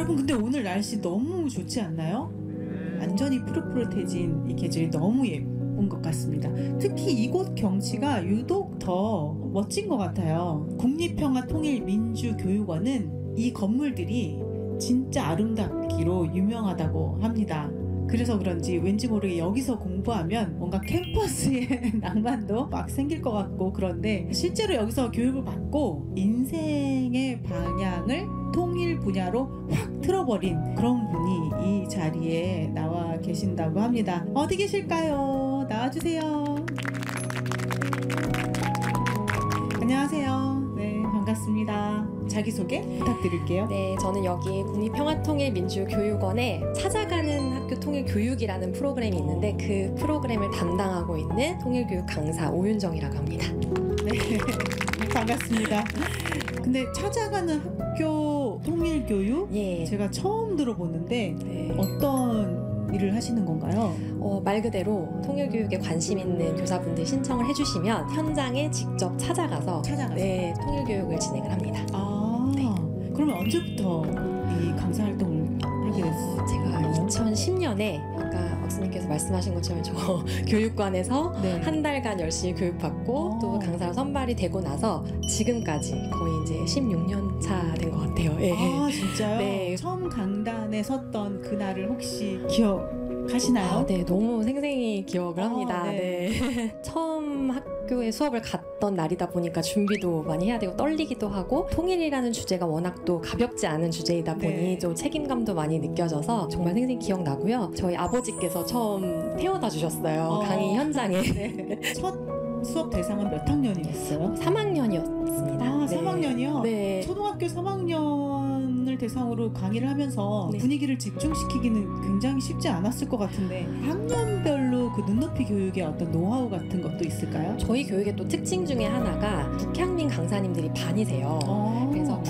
여러분 근데 오늘 날씨 너무 좋지 않나요? 완전히 푸릇푸릇해진 이 계절이 너무 예쁜 것 같습니다. 특히 이곳 경치가 유독 더 멋진 것 같아요. 국립평화통일민주교육원은 이 건물들이 진짜 아름답기로 유명하다고 합니다. 그래서 그런지 왠지 모르게 여기서 공부하면 뭔가 캠퍼스의 낭만도 막 생길 것 같고, 그런데 실제로 여기서 교육을 받고 인생의 방향을 통일 분야로 확 틀어버린 그런 분이 이 자리에 나와 계신다고 합니다. 어디 계실까요? 나와주세요. 안녕하세요. 네, 반갑습니다. 자기소개 부탁드릴게요. 네, 저는 여기 국립평화통일민주교육원에 찾아가는 학교 통일교육이라는 프로그램이 있는데 그 프로그램을 담당하고 있는 통일교육 강사 오윤정이라고 합니다. 네, 반갑습니다. 근데 찾아가는 학교 통일교육? 예. 제가 처음 들어보는데 네. 어떤 일을 하시는 건가요? 말 그대로 통일교육에 관심 있는 교사분들 신청을 해주시면 현장에 직접 찾아가서 네, 통일교육을 진행을 합니다. 네. 그러면 언제부터 이 강사 활동을 하게 됐어요? 제가 2010년에 아까 박사님께서 말씀하신 것처럼 저 교육관에서 네. 한 달간 열심히 교육받고 또 강사로 선발이 되고 나서 지금까지 거의 이제 16년 차 된 것 같아요. 예. 아, 진짜요? 네. 처음 강단에 섰던 그날을 혹시 기억하시나요? 네, 너무 생생히 기억을 합니다. 네. 네. 처음 학교에 수업을 갔던 날이다 보니까 준비도 많이 해야 되고 떨리기도 하고, 통일이라는 주제가 워낙 또 가볍지 않은 주제이다 보니 네. 좀 책임감도 많이 느껴져서 정말 생생히 기억나고요. 저희 아버지께서 처음 태워다 주셨어요. 강의 현장에. 네. 첫 수업 대상은 몇 학년이었어요? 3학년이었습니다. 아, 3학년이요? 네. 초등학교 3학년을 대상으로 강의를 하면서 네. 분위기를 집중시키기는 굉장히 쉽지 않았을 것 같은데, 학년별로 그 눈높이 교육의 어떤 노하우 같은 것도 있을까요? 저희 교육의 또 특징 중에 하나가 북향민 강사님들이 반이세요. 그래서